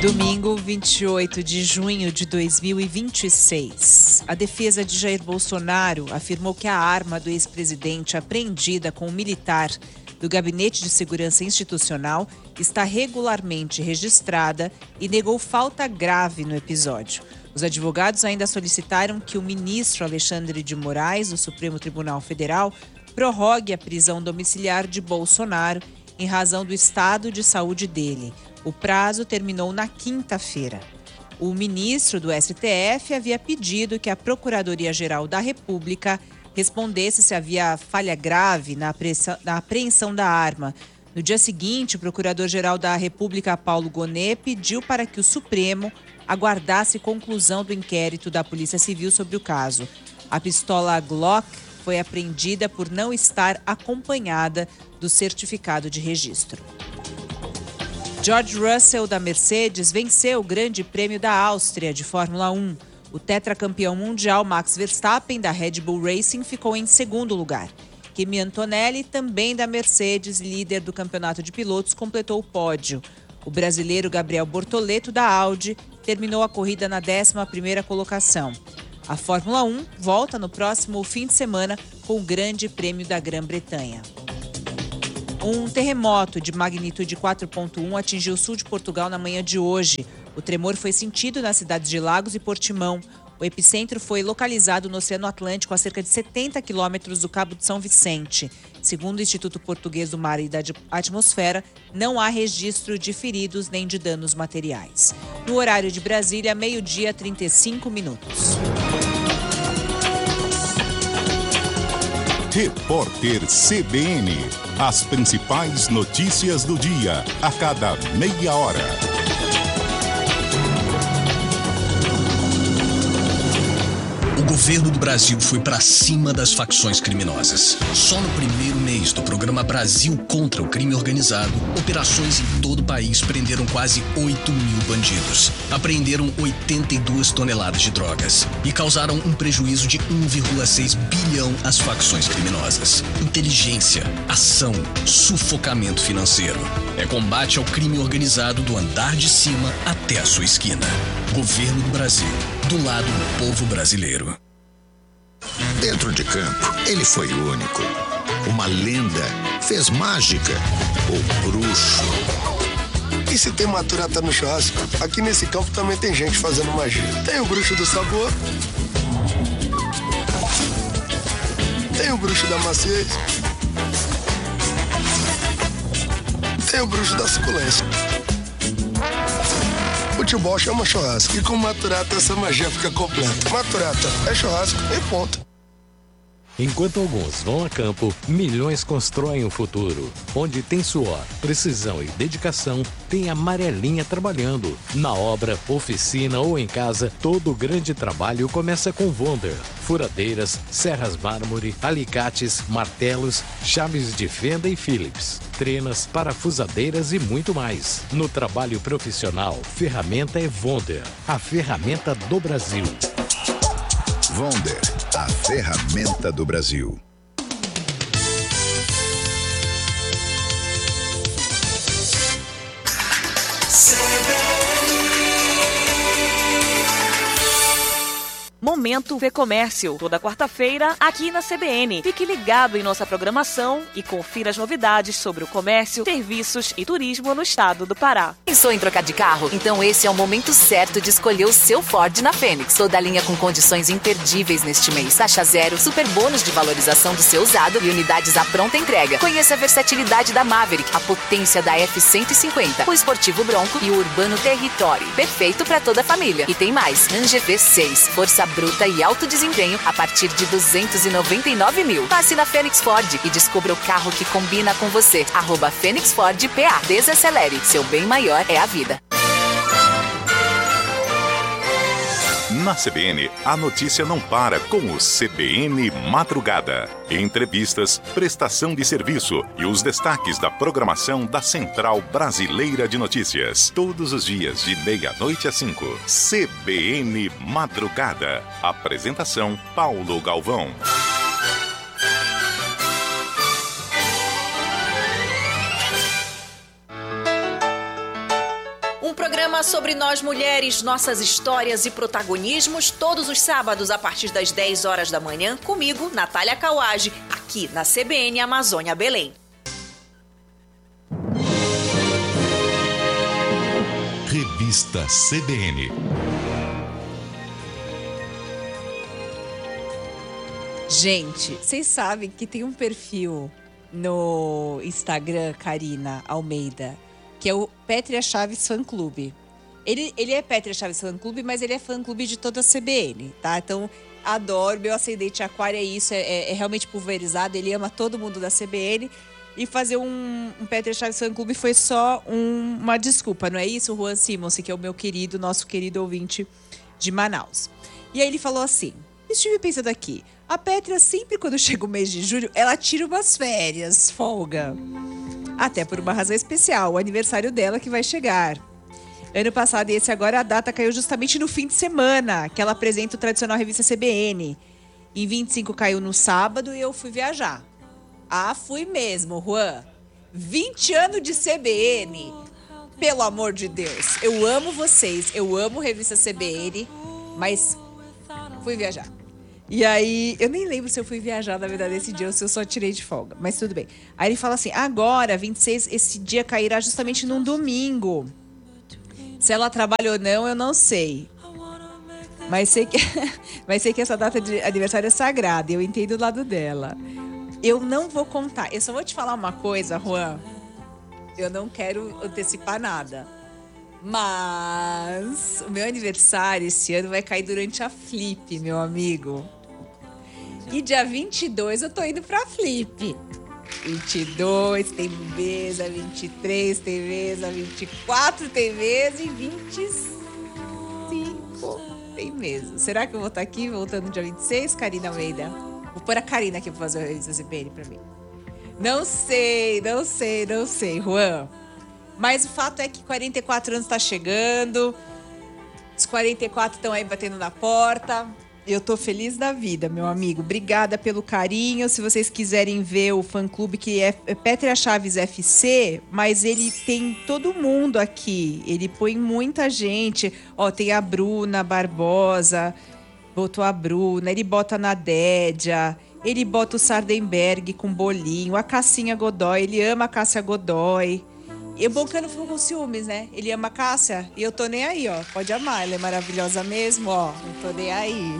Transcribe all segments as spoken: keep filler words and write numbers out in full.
Domingo, vinte e oito de junho de dois mil e vinte e seis. A defesa de Jair Bolsonaro afirmou que a arma do ex-presidente apreendida com um militar do Gabinete de Segurança Institucional está regularmente registrada e negou falta grave no episódio. Os advogados ainda solicitaram que o ministro Alexandre de Moraes, do Supremo Tribunal Federal, prorrogue a prisão domiciliar de Bolsonaro em razão do estado de saúde dele. O prazo terminou na quinta-feira. O ministro do S T F havia pedido que a Procuradoria-Geral da República respondesse se havia falha grave na apreensão da arma. No dia seguinte, o Procurador-Geral da República, Paulo Gonet, pediu para que o Supremo aguardasse conclusão do inquérito da Polícia Civil sobre o caso. A pistola Glock foi apreendida por não estar acompanhada do certificado de registro. George Russell, da Mercedes, venceu o Grande Prêmio da Áustria de Fórmula um. O tetracampeão mundial Max Verstappen, da Red Bull Racing, ficou em segundo lugar. Kimi Antonelli, também da Mercedes, líder do campeonato de pilotos, completou o pódio. O brasileiro Gabriel Bortoleto, da Audi, terminou a corrida na décima primeira colocação. A Fórmula um volta no próximo fim de semana com o Grande Prêmio da Grã-Bretanha. Um terremoto de magnitude quatro ponto um atingiu o sul de Portugal na manhã de hoje. O tremor foi sentido nas cidades de Lagos e Portimão. O epicentro foi localizado no Oceano Atlântico, a cerca de setenta quilômetros do Cabo de São Vicente. Segundo o Instituto Português do Mar e da Atmosfera, não há registro de feridos nem de danos materiais. No horário de Brasília, meio-dia, trinta e cinco minutos. Repórter C B N. As principais notícias do dia, a cada meia hora. O governo do Brasil foi para cima das facções criminosas. Só no primeiro mês do programa Brasil contra o Crime Organizado, operações em todo o país prenderam quase oito mil bandidos. Apreenderam oitenta e duas toneladas de drogas e causaram um prejuízo de um vírgula seis bilhão às facções criminosas. Inteligência, ação, sufocamento financeiro. É combate ao crime organizado do andar de cima até a sua esquina. Governo do Brasil, do lado do povo brasileiro. Dentro de campo, ele foi único. Uma lenda, fez mágica, o bruxo. E se tem maturata no churrasco, aqui nesse campo também tem gente fazendo magia. Tem o bruxo do sabor, tem o bruxo da maciez, tem o bruxo da suculência. Futebol chama churrasco e com maturata essa magia fica completa. Maturata é churrasco e ponto. Enquanto alguns vão a campo, milhões constroem o futuro. Onde tem suor, precisão e dedicação, tem a Amarelinha trabalhando. Na obra, oficina ou em casa, todo o grande trabalho começa com Wonder. Furadeiras, serras mármore, alicates, martelos, chaves de fenda e Phillips. Trenas, parafusadeiras e muito mais. No trabalho profissional, ferramenta é Wonder, a ferramenta do Brasil. Wonder, a ferramenta do Brasil. Momento Vê Comércio, toda quarta-feira aqui na C B N. Fique ligado em nossa programação e confira as novidades sobre o comércio, serviços e turismo no estado do Pará. Pensou em trocar de carro? Então esse é o momento certo de escolher o seu Ford na Fênix. Toda a linha com condições imperdíveis neste mês. Taxa zero, super bônus de valorização do seu usado e unidades à pronta entrega. Conheça a versatilidade da Maverick, a potência da F cento e cinquenta, o esportivo Bronco e o urbano Territory. Perfeito para toda a família. E tem mais, Ranger V seis, força bruta e alto desempenho a partir de duzentos e noventa e nove mil. Passe na Fênix Ford e descubra o carro que combina com você. Arroba Fênix Ford P A. Desacelere. Seu bem maior é a vida. Na C B N, a notícia não para com o C B N Madrugada. Entrevistas, prestação de serviço e os destaques da programação da Central Brasileira de Notícias. Todos os dias, de meia-noite às cinco. C B N Madrugada. Apresentação, Paulo Galvão. Um Um programa sobre nós mulheres, nossas histórias e protagonismos, todos os sábados a partir das dez horas da manhã, comigo, Natália Kawage, aqui na C B N Amazônia Belém. Revista C B N. Gente, vocês sabem que tem um perfil no Instagram, Karina Almeida, que é o Pétrea Chaves Fã Clube. Ele, ele é Pétrea Chaves Fã Clube, mas ele é fã clube de toda a C B N, tá? Então, adoro, meu ascendente aquário é isso, é, é realmente pulverizado, ele ama todo mundo da C B N. E fazer um, um Pétrea Chaves Fã Clube foi só um, uma desculpa, não é isso? O Juan Simons, que é o meu querido, nosso querido ouvinte de Manaus. E aí ele falou assim, estive pensando aqui, a Pétrea sempre quando chega o mês de julho, ela tira umas férias, folga. Até por uma razão especial, o aniversário dela que vai chegar. Ano passado e esse agora, a data caiu justamente no fim de semana, que ela apresenta o tradicional revista C B N. Em vinte e cinco caiu no sábado e eu fui viajar. Ah, fui mesmo, Juan. vinte anos de C B N. Pelo amor de Deus. Eu amo vocês, eu amo revista C B N, mas fui viajar. E aí, eu nem lembro se eu fui viajar, na verdade, esse dia, ou se eu só tirei de folga. Mas tudo bem. Aí ele fala assim, agora, vinte e seis, esse dia cairá justamente num domingo. Se ela trabalha ou não, eu não sei. Mas sei que, mas sei que essa data de aniversário é sagrada, e eu entendo o lado dela. Eu não vou contar. Eu só vou te falar uma coisa, Juan. Eu não quero antecipar nada. Mas o meu aniversário esse ano vai cair durante a Flip, meu amigo. E dia vinte e dois eu tô indo pra Flip. vinte e dois tem mesa, vinte e três tem mesa, vinte e quatro tem mesa e vinte e cinco tem mesa. Será que eu vou estar aqui voltando dia vinte e seis, Karina Almeida? Vou pôr a Karina aqui pra fazer a revista C B N pra mim. Não sei, não sei, não sei, Juan. Mas o fato é que quarenta e quatro anos tá chegando. Os quarenta e quatro estão aí batendo na porta. Eu tô feliz da vida, meu amigo. Obrigada pelo carinho. Se vocês quiserem ver o fã-clube, que é Pétrea Chaves F C, mas ele tem todo mundo aqui. Ele põe muita gente. Ó, tem a Bruna Barbosa... Botou a Bruna, ele bota a Nadédia, ele bota o Sardenberg com bolinho, a Cassinha Godoy, ele ama a Cássia Godoy. E o bom que eu não fico com ciúmes, né? Ele ama a Cássia e eu tô nem aí, ó. Pode amar, ela é maravilhosa mesmo, ó. Não tô nem aí.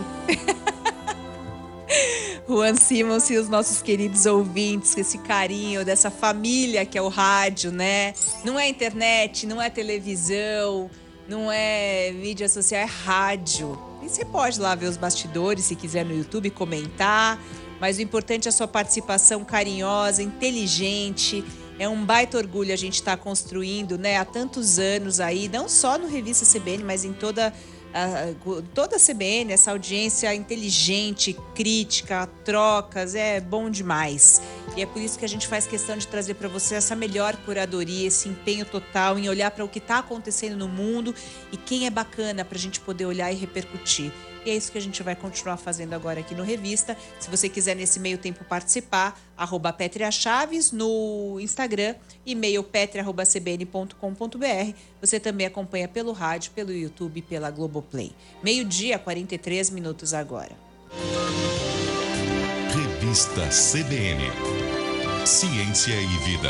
Juan Simons e os nossos queridos ouvintes, esse carinho dessa família que é o rádio, né? Não é internet, não é televisão, não é mídia social, é rádio. E você pode lá ver os bastidores, se quiser, no YouTube, comentar. Mas o importante é a sua participação carinhosa, inteligente. É um baita orgulho a gente estar tá construindo, né, há tantos anos aí, não só no Revista C B N, mas em toda a, toda a C B N, essa audiência inteligente, crítica, trocas, é bom demais. E é por isso que a gente faz questão de trazer para você essa melhor curadoria, esse empenho total em olhar para o que está acontecendo no mundo e quem é bacana para a gente poder olhar e repercutir. E é isso que a gente vai continuar fazendo agora aqui no Revista. Se você quiser nesse meio tempo participar, arroba Pétrea Chaves no Instagram, e-mail pétrea arroba c b n ponto com ponto b r. Você também acompanha pelo rádio, pelo YouTube e pela Globoplay. Meio-dia, quarenta e três minutos agora. Revista C B N. Ciência e Vida.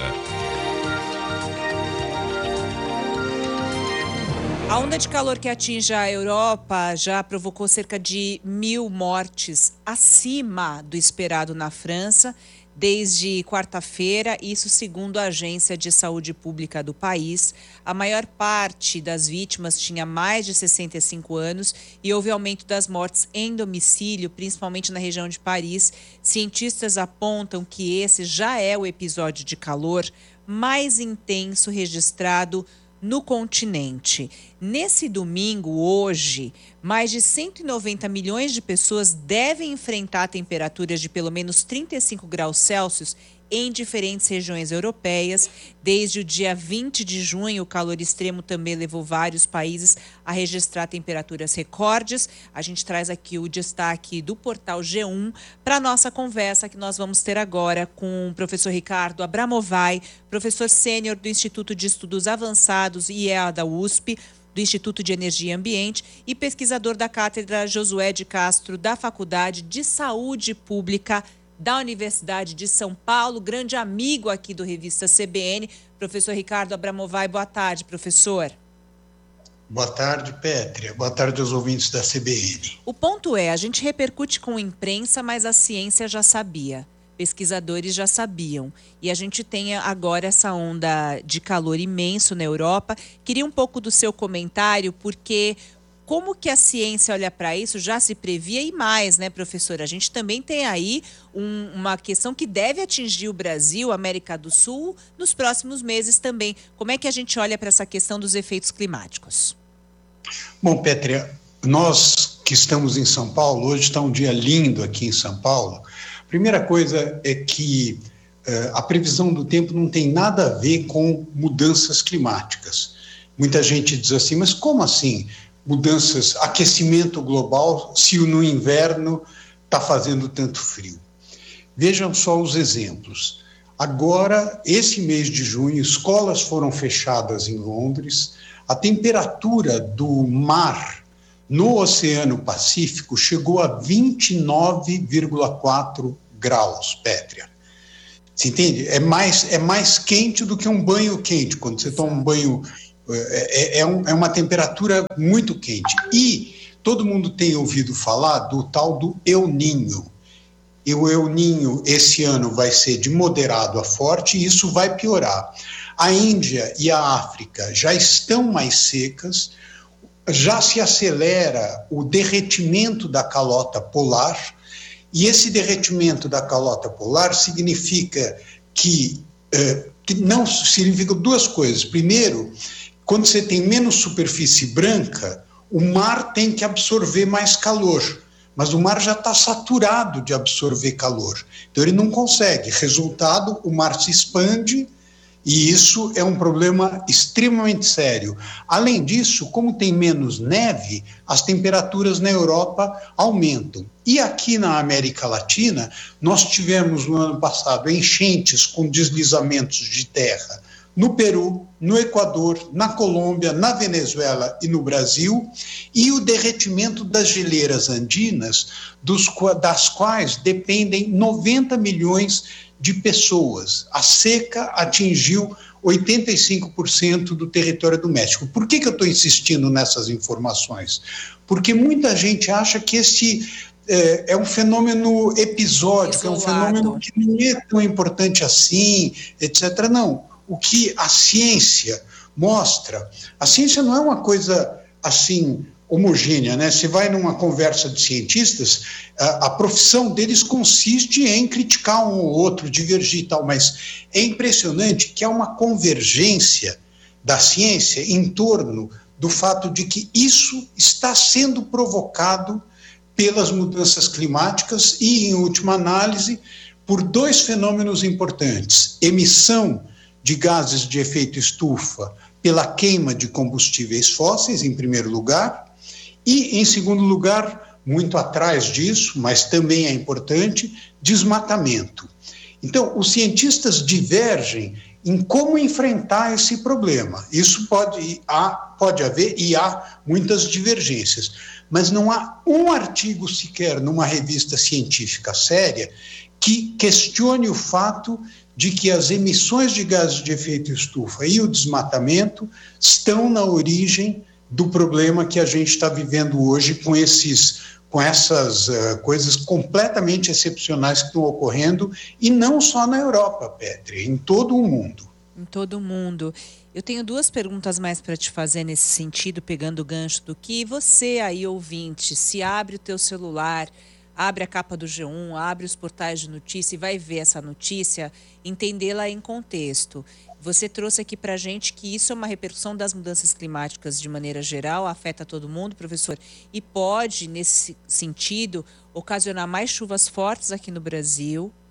A onda de calor que atinge a Europa já provocou cerca de mil mortes acima do esperado na França desde quarta-feira, isso segundo a Agência de Saúde Pública do país. A maior parte das vítimas tinha mais de sessenta e cinco anos e houve aumento das mortes em domicílio, principalmente na região de Paris. Cientistas apontam que esse já é o episódio de calor mais intenso registrado no continente. Nesse domingo, hoje, mais de cento e noventa milhões de pessoas devem enfrentar temperaturas de pelo menos trinta e cinco graus Celsius em diferentes regiões europeias. Desde o dia vinte de junho, o calor extremo também levou vários países a registrar temperaturas recordes. A gente traz aqui o destaque do portal G um para a nossa conversa que nós vamos ter agora com o professor Ricardo Abramovay, professor sênior do Instituto de Estudos Avançados I E A da U S P, do Instituto de Energia e Ambiente e pesquisador da Cátedra Josué de Castro da Faculdade de Saúde Pública da Universidade de São Paulo, grande amigo aqui do Revista C B N. Professor Ricardo Abramovay, boa tarde, professor. Boa tarde, Pétria. Boa tarde aos ouvintes da C B N. O ponto é, a gente repercute com a imprensa, mas a ciência já sabia. Pesquisadores já sabiam. E a gente tem agora essa onda de calor imenso na Europa. Queria um pouco do seu comentário, porque como que a ciência olha para isso já se previa e mais, né, professora? A gente também tem aí um, uma questão que deve atingir o Brasil, a América do Sul, nos próximos meses também. Como é que a gente olha para essa questão dos efeitos climáticos? Bom, Pétria, nós que estamos em São Paulo, hoje está um dia lindo aqui em São Paulo. Primeira coisa é que uh, a previsão do tempo não tem nada a ver com mudanças climáticas. Muita gente diz assim, mas como assim mudanças, aquecimento global, se no inverno está fazendo tanto frio? Vejam só os exemplos. Agora, esse mês de junho, escolas foram fechadas em Londres, a temperatura do mar no Oceano Pacífico chegou a vinte e nove vírgula quatro graus, Pétria. Você entende? É mais, é mais quente do que um banho quente. Quando você toma um banho, é, é, um, é uma temperatura muito quente. E todo mundo tem ouvido falar do tal do El Niño. E o El Niño esse ano vai ser de moderado a forte e isso vai piorar. A Índia e a África já estão mais secas, já se acelera o derretimento da calota polar, e esse derretimento da calota polar significa que, eh, que não significa duas coisas. Primeiro, quando você tem menos superfície branca, o mar tem que absorver mais calor, mas o mar já está saturado de absorver calor, então ele não consegue. Resultado, o mar se expande, e isso é um problema extremamente sério. Além disso, como tem menos neve, as temperaturas na Europa aumentam. E aqui na América Latina, nós tivemos no ano passado enchentes com deslizamentos de terra no Peru, no Equador, na Colômbia, na Venezuela e no Brasil, e o derretimento das geleiras andinas, dos, das quais dependem noventa milhões de pessoas. A seca atingiu oitenta e cinco por cento do território do México. Por que que eu estou insistindo nessas informações? Porque muita gente acha que esse é, é um fenômeno episódico, Isolado. É um fenômeno que não é tão importante assim, etcétera. Não. O que a ciência mostra, a ciência não é uma coisa assim homogênea, né? Você vai numa conversa de cientistas, a, a profissão deles consiste em criticar um ou outro, divergir e tal, mas é impressionante que há uma convergência da ciência em torno do fato de que isso está sendo provocado pelas mudanças climáticas e, em última análise, por dois fenômenos importantes: emissão de gases de efeito estufa pela queima de combustíveis fósseis, em primeiro lugar, e, em segundo lugar, muito atrás disso, mas também é importante, desmatamento. Então, os cientistas divergem em como enfrentar esse problema. Isso pode, há, pode haver e há muitas divergências, mas não há um artigo sequer numa revista científica séria que questione o fato de que as emissões de gases de efeito estufa e o desmatamento estão na origem do problema que a gente está vivendo hoje com, esses, com essas uh, coisas completamente excepcionais que estão ocorrendo, e não só na Europa, Pétria, em todo o mundo. Em todo o mundo. Eu tenho duas perguntas mais para te fazer nesse sentido, pegando o gancho do que você aí, ouvinte, se abre o teu celular, abre a capa do G um, abre os portais de notícia e vai ver essa notícia, entendê-la em contexto. Você trouxe aqui para a gente que isso é uma repercussão das mudanças climáticas de maneira geral, afeta todo mundo, professor, e pode, nesse sentido, ocasionar mais chuvas fortes aqui no Brasil,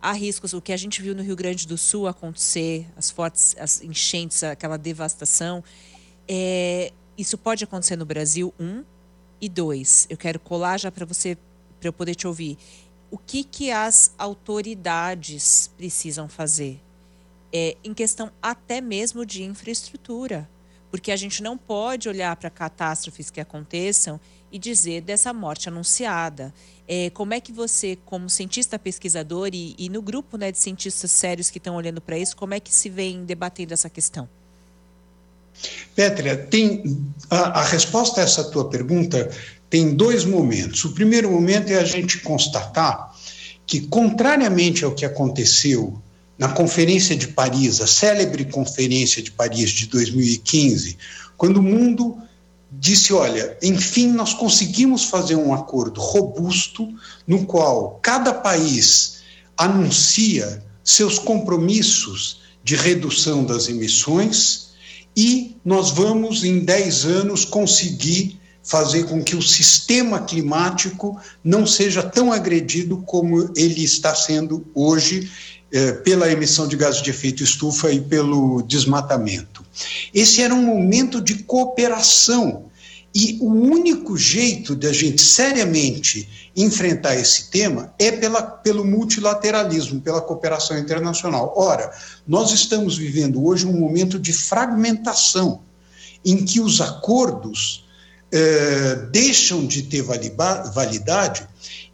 há riscos, o que a gente viu no Rio Grande do Sul acontecer, as fortes as enchentes, aquela devastação, é, isso pode acontecer no Brasil, um, e dois, eu quero colar já para você, para eu poder te ouvir. O que, que as autoridades precisam fazer? É, em questão até mesmo de infraestrutura, porque a gente não pode olhar para catástrofes que aconteçam e dizer dessa morte anunciada. É, como é que você, como cientista pesquisador e, e no grupo, né, de cientistas sérios que estão olhando para isso, como é que se vem debatendo essa questão? Pétria, tem, a, a resposta a essa tua pergunta tem dois momentos. O primeiro momento é a gente constatar que, contrariamente ao que aconteceu na Conferência de Paris, a célebre Conferência de Paris de dois mil e quinze, quando o mundo disse, olha, enfim, nós conseguimos fazer um acordo robusto no qual cada país anuncia seus compromissos de redução das emissões e nós vamos, em dez anos, conseguir fazer com que o sistema climático não seja tão agredido como ele está sendo hoje eh, pela emissão de gases de efeito estufa e pelo desmatamento. Esse era um momento de cooperação e o único jeito de a gente seriamente enfrentar esse tema é pela, pelo multilateralismo, pela cooperação internacional. Ora, nós estamos vivendo hoje um momento de fragmentação em que os acordos eh, deixam de ter validade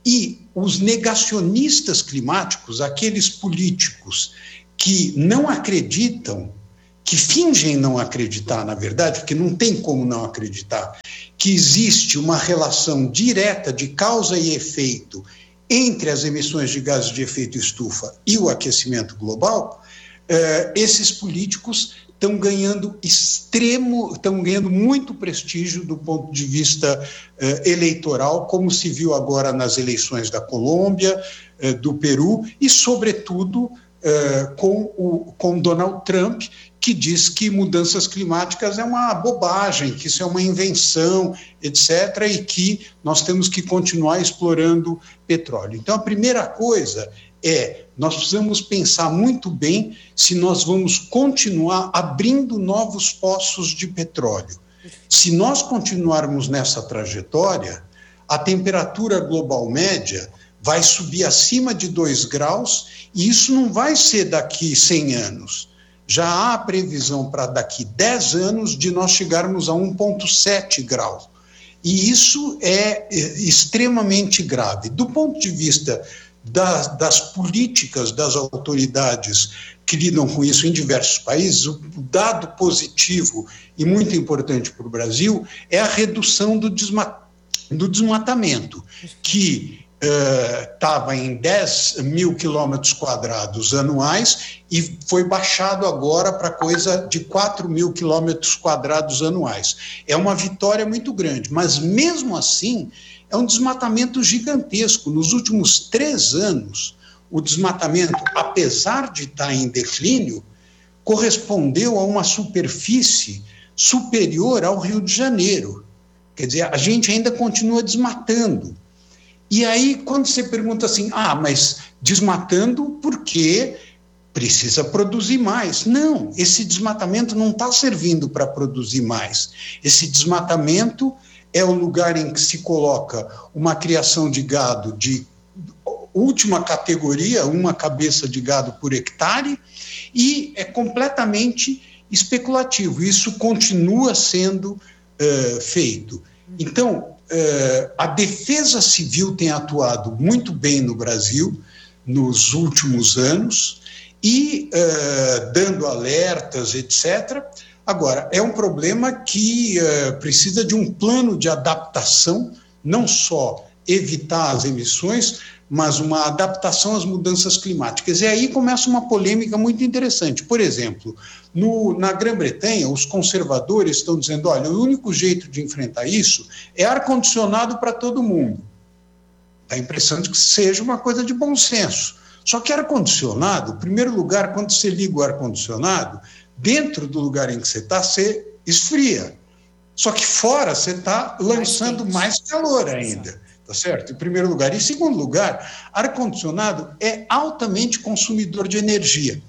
e os negacionistas climáticos, aqueles políticos que não acreditam, que fingem não acreditar, na verdade, porque não tem como não acreditar, que existe uma relação direta de causa e efeito entre as emissões de gases de efeito estufa e o aquecimento global, eh, esses políticos estão ganhando extremo, estão ganhando muito prestígio do ponto de vista eh, eleitoral, como se viu agora nas eleições da Colômbia, eh, do Peru e, sobretudo, eh, com o com Donald Trump, que diz que mudanças climáticas é uma bobagem, que isso é uma invenção, etcétera, e que nós temos que continuar explorando petróleo. Então, a primeira coisa é, nós precisamos pensar muito bem se nós vamos continuar abrindo novos poços de petróleo. Se nós continuarmos nessa trajetória, a temperatura global média vai subir acima de dois graus, e isso não vai ser daqui cem anos. Já há previsão para daqui dez anos de nós chegarmos a um vírgula sete graus. E isso é extremamente grave. Do ponto de vista das, das políticas das autoridades que lidam com isso em diversos países, o dado positivo e muito importante para o Brasil é a redução do, desma, do desmatamento, que estava uh, em dez mil quilômetros quadrados anuais e foi baixado agora para coisa de quatro mil quilômetros quadrados anuais. É uma vitória muito grande, mas mesmo assim é um desmatamento gigantesco. Nos últimos três anos, o desmatamento, apesar de estar em declínio, correspondeu a uma superfície superior ao Rio de Janeiro. Quer dizer, a gente ainda continua desmatando. E aí, quando você pergunta assim, ah, mas desmatando porque precisa produzir mais. Não, esse desmatamento não está servindo para produzir mais. Esse desmatamento é o lugar em que se coloca uma criação de gado de última categoria, uma cabeça de gado por hectare, e é completamente especulativo. Isso continua sendo uh, feito. Então, Uh, a Defesa Civil tem atuado muito bem no Brasil nos últimos anos e uh, dando alertas, etcétera. Agora, é um problema que uh, precisa de um plano de adaptação, não só evitar as emissões, mas uma adaptação às mudanças climáticas. E aí começa uma polêmica muito interessante. Por exemplo, no, na Grã-Bretanha, os conservadores estão dizendo, olha, o único jeito de enfrentar isso é ar-condicionado para todo mundo. Dá a impressão de que seja uma coisa de bom senso. Só que ar-condicionado, em primeiro lugar, quando você liga o ar-condicionado, dentro do lugar em que você está, você esfria. Só que fora você está lançando mais calor ainda. tá certo? Em primeiro lugar. Em segundo lugar, ar-condicionado é altamente consumidor de energia.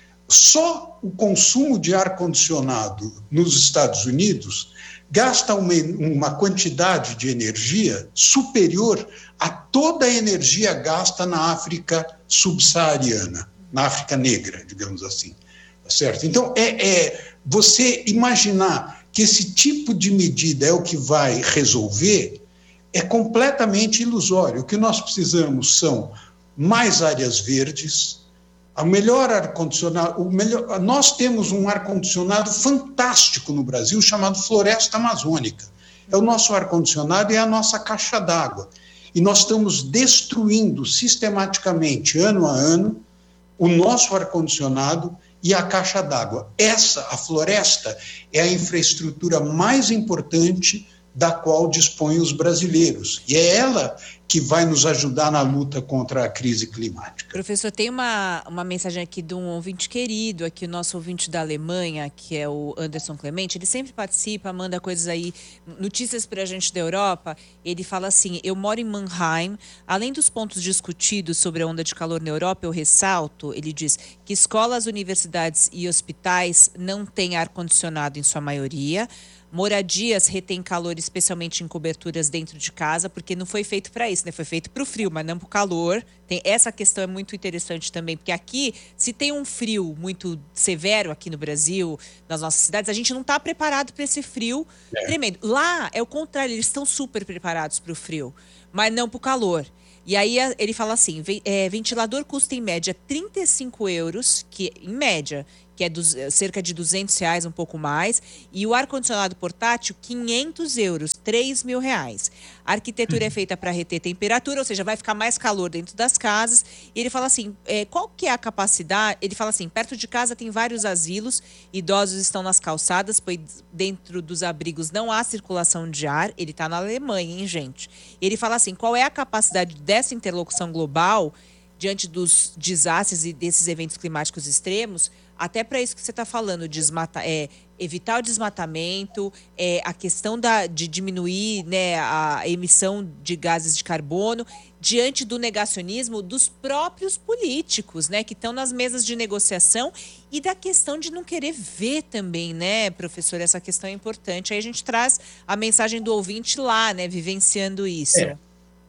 Só o consumo de ar-condicionado nos Estados Unidos gasta uma, uma quantidade de energia superior a toda a energia gasta na África subsaariana, na África negra, digamos assim. Tá certo? Então, é, é você imaginar que esse tipo de medida é o que vai resolver é completamente ilusório. O que nós precisamos são mais áreas verdes, o melhor ar-condicionado, o melhor, nós temos um ar-condicionado fantástico no Brasil chamado Floresta Amazônica. É o nosso ar-condicionado e é a nossa caixa d'água. E nós estamos destruindo sistematicamente, ano a ano, o nosso ar-condicionado e a caixa d'água. Essa, a floresta, é a infraestrutura mais importante da qual dispõem os brasileiros. E é ela que vai nos ajudar na luta contra a crise climática. Professor, tem uma, uma mensagem aqui de um ouvinte querido, aqui o nosso ouvinte da Alemanha, que é o Anderson Clemente. Ele sempre participa, manda coisas aí, notícias para a gente da Europa. Ele fala assim: eu moro em Mannheim. Além dos pontos discutidos sobre a onda de calor na Europa, eu ressalto, ele diz, que escolas, universidades e hospitais não têm ar-condicionado em sua maioria. Moradias retém calor, especialmente em coberturas dentro de casa, porque não foi feito para isso, né? Foi feito para o frio, mas não para o calor. Tem, essa questão é muito interessante também, porque aqui, se tem um frio muito severo aqui no Brasil, nas nossas cidades, a gente não está preparado para esse frio é. tremendo. Lá é o contrário, eles estão super preparados para o frio, mas não para o calor. E aí ele fala assim, é, ventilador custa em média trinta e cinco euros, que em média, que é dos, cerca de duzentos reais, um pouco mais, e o ar-condicionado portátil, quinhentos euros, três mil reais. A arquitetura é feita para reter temperatura, ou seja, vai ficar mais calor dentro das casas. E ele fala assim, é, qual que é a capacidade? Ele fala assim, perto de casa tem vários asilos, idosos estão nas calçadas, pois dentro dos abrigos não há circulação de ar. Ele está na Alemanha, hein, gente? E ele fala assim, qual é a capacidade dessa interlocução global diante dos desastres e desses eventos climáticos extremos, até para isso que você está falando, desmata, é, evitar o desmatamento, é, a questão da, de diminuir, né, a emissão de gases de carbono, diante do negacionismo dos próprios políticos, né, que estão nas mesas de negociação, e da questão de não querer ver também, né, professor, essa questão é importante. Aí a gente traz a mensagem do ouvinte lá, né, vivenciando isso. É,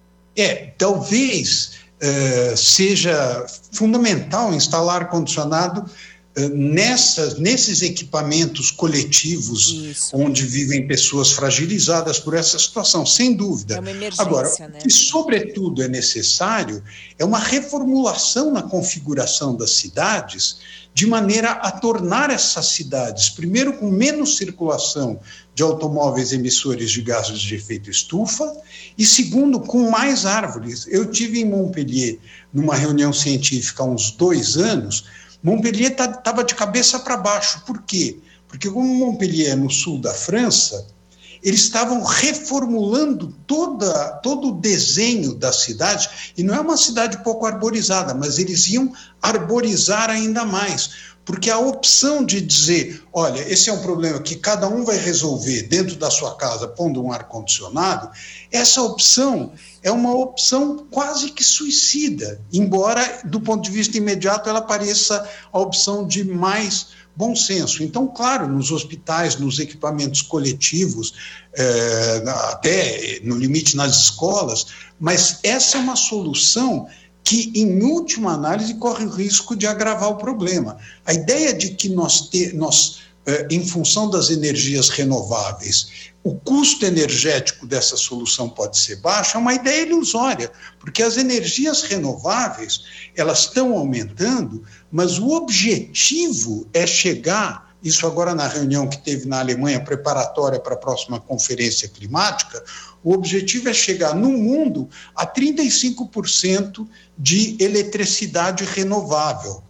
é talvez uh, seja fundamental instalar ar-condicionado Nessas, nesses equipamentos coletivos Isso. onde vivem pessoas fragilizadas por essa situação, sem dúvida. É uma emergência, Agora, né? o que sobretudo é necessário é uma reformulação na configuração das cidades, de maneira a tornar essas cidades, primeiro, com menos circulação de automóveis emissores de gases de efeito estufa, e segundo, com mais árvores. Eu tive em Montpellier, numa reunião científica há uns dois anos. Montpellier estava de cabeça para baixo. Por quê? Porque como Montpellier é no sul da França, eles estavam reformulando toda, todo o desenho da cidade, e não é uma cidade pouco arborizada, mas eles iam arborizar ainda mais, porque a opção de dizer, olha, esse é um problema que cada um vai resolver dentro da sua casa, pondo um ar-condicionado, essa opção é uma opção quase que suicida, embora, do ponto de vista imediato, ela pareça a opção de mais bom senso. Então, claro, nos hospitais, nos equipamentos coletivos, é, até no limite nas escolas, mas essa é uma solução que, em última análise, corre o risco de agravar o problema. A ideia de que nós, te, nós é, em função das energias renováveis, o custo energético dessa solução pode ser baixo, é uma ideia ilusória, porque as energias renováveis, elas estão aumentando, mas o objetivo é chegar, isso agora na reunião que teve na Alemanha, preparatória para a próxima conferência climática, o objetivo é chegar no mundo a trinta e cinco por cento de eletricidade renovável.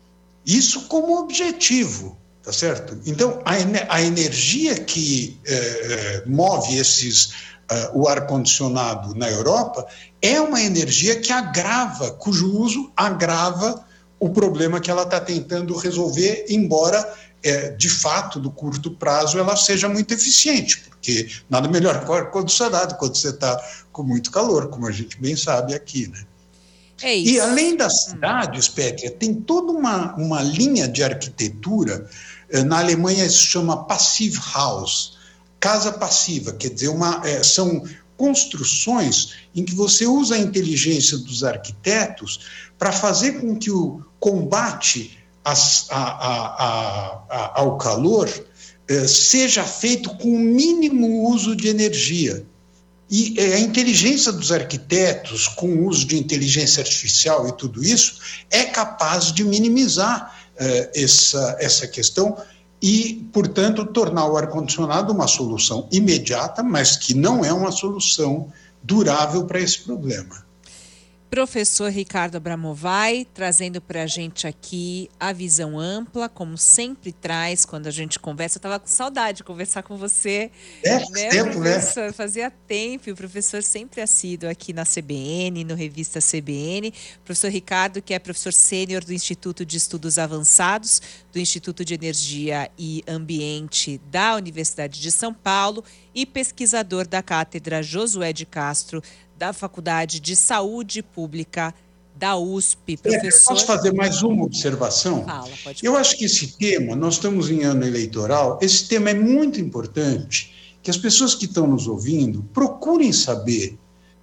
Isso como objetivo. Tá certo? Então, a, a energia que eh, move esses, uh, o ar-condicionado na Europa é uma energia que agrava, cujo uso agrava o problema que ela está tentando resolver, embora é, de fato, do curto prazo, ela seja muito eficiente, porque nada melhor que o ar-condicionado quando você está com muito calor, como a gente bem sabe aqui, né? É isso. E além das cidades, Pétria, tem toda uma, uma linha de arquitetura, na Alemanha isso se chama Passive House, casa passiva, quer dizer, uma, é, são construções em que você usa a inteligência dos arquitetos para fazer com que o combate as, a, a, a, a, ao calor é, seja feito com o mínimo uso de energia. E a inteligência dos arquitetos, com o uso de inteligência artificial e tudo isso, é capaz de minimizar eh, essa, essa questão e, portanto, tornar o ar-condicionado uma solução imediata, mas que não é uma solução durável para esse problema. Professor Ricardo Abramovay, trazendo para a gente aqui a visão ampla, como sempre traz quando a gente conversa. Eu estava com saudade de conversar com você. É, né, tempo, professor? né? Fazia tempo, e o professor sempre assíduo aqui na C B N, no Revista C B N. Professor Ricardo, que é professor sênior do Instituto de Estudos Avançados, do Instituto de Energia e Ambiente da Universidade de São Paulo e pesquisador da Cátedra Josué de Castro, da Faculdade de Saúde Pública da U S P. Professor... Posso fazer mais uma observação? Fala, pode Eu acho que esse tema, nós estamos em ano eleitoral, esse tema é muito importante, que as pessoas que estão nos ouvindo procurem saber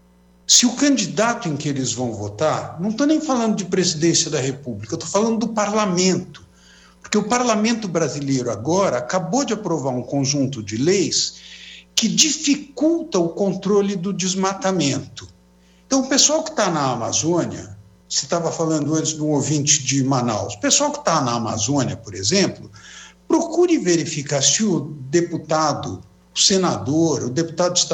se o candidato em que eles vão votar, não estou nem falando de presidência da República, eu estou falando do parlamento, porque o parlamento brasileiro agora acabou de aprovar um conjunto de leis que dificulta o controle do desmatamento. Então, o pessoal que está na Amazônia, você estava falando antes de um ouvinte de Manaus, o pessoal que está na Amazônia, por exemplo, procure verificar se o deputado, o senador, o deputado estadual,